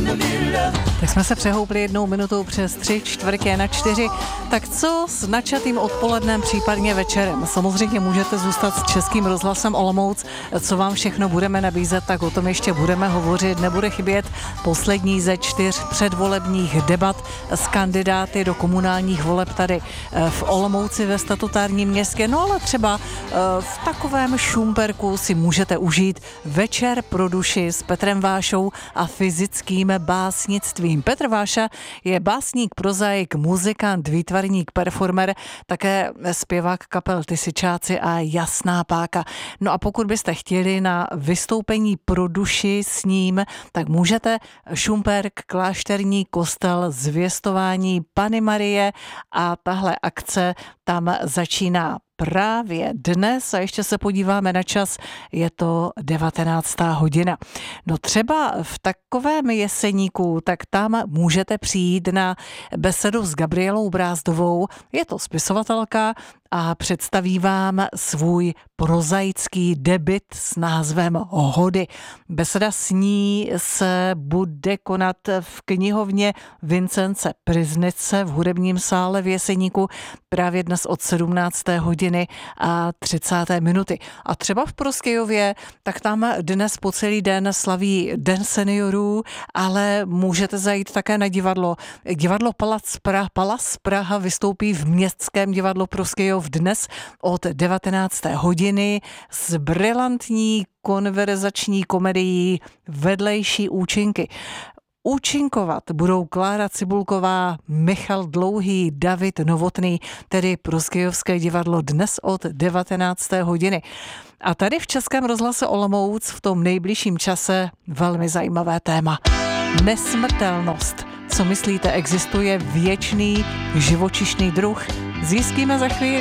Tak jsme se přehoupli 1 minutou přes 3/4 Tak co s načatým odpolednem, případně večerem? Samozřejmě můžete zůstat s Českým rozhlasem Olomouc. Co vám všechno budeme nabízet, tak o tom ještě budeme hovořit. Nebude chybět poslední ze 4 předvolebních debat s kandidáty do komunálních voleb tady v Olomouci ve statutárním městě. No ale třeba v takovém šumperku si můžete užít večer pro duši s Petrem Vášou a fyzickým básnictvím. Petr Váša je básník, prozaik, muzikant, výtvarník, performer, také zpěvák kapel Tysičáci a Jasná páka. No a pokud byste chtěli na vystoupení pro duši s ním, tak můžete šumperk, klášterní kostel, zvěstování Panny Marie a tahle akce tam začíná právě dnes a ještě se podíváme na čas, je to 19. hodina. No třeba v takovém Jeseníku, tak tam můžete přijít na besedu s Gabrielou Brázdovou, je to spisovatelka a představí vám svůj prozaický debut s názvem Hody. Beseda s ní se bude konat v knihovně Vincence Pryznice v hudebním sále v Jeseníku právě dnes od 17. hodiny a 30. minuty. A třeba v Prostějově, tak tam dnes po celý den slaví Den seniorů, ale můžete zajít také na divadlo. Divadlo Pallas Praha vystoupí v Městském divadlu Prostějov dnes od 19. hodiny s brilantní konverzační komedií Vedlejší účinky. Účinkovat budou Klára Cibulková, Michal Dlouhý, David Novotný, tedy Prostějovské divadlo dnes od 19. hodiny. A tady v Českém rozhlase Olomouc v tom nejbližším čase velmi zajímavé téma. Nesmrtelnost. Co myslíte, existuje věčný živočišný druh? Zjistíme za chvíli.